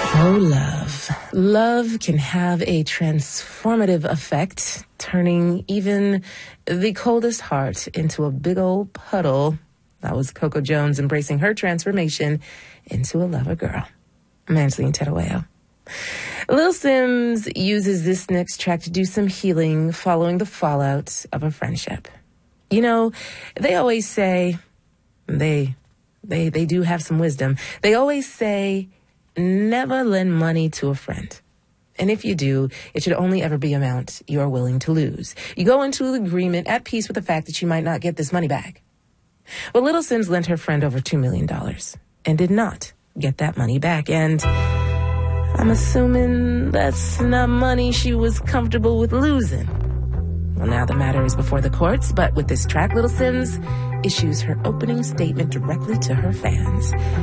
Oh, love. Love can have a transformative effect, turning even the coldest heart into a big old puddle. That was Coco Jones embracing her transformation into a lover girl. I'm Angeline Tedaweo. Lil Sims uses this next track to do some healing following the fallout of a friendship. You know, they always say, they do have some wisdom. They always say, never lend money to a friend. And if you do, it should only ever be amount you are willing to lose. You go into an agreement at peace with the fact that you might not get this money back. Well, Little Sims lent her friend over $2 million and did not get that money back. And I'm assuming that's not money she was comfortable with losing. Well, now the matter is before the courts, but with this track, Little Sims issues her opening statement directly to her fans.